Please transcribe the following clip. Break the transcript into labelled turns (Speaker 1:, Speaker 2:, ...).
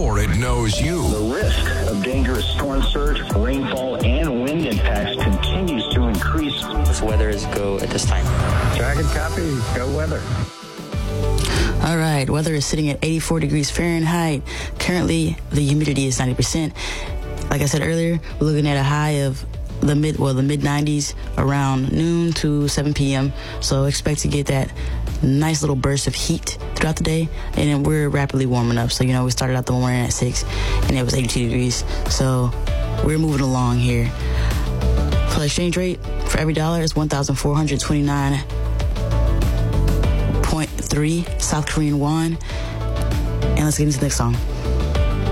Speaker 1: before it knows you.
Speaker 2: The risk of dangerous storm surge, rainfall, and wind impacts continues to increase.
Speaker 3: This weather is go at this time.
Speaker 2: Dragon copy, go weather.
Speaker 4: All right, weather is sitting at 84 degrees Fahrenheit. Currently, the humidity is 90%. Like I said earlier, we're looking at a high of the mid 90s around noon to 7 p.m. So expect to get that nice little burst of heat throughout the day, and then we're rapidly warming up. So, we started out the morning at 6, and it was 82 degrees. So we're moving along here. For the exchange rate, for every dollar is 1,429.3 South Korean won. And let's get into the next song.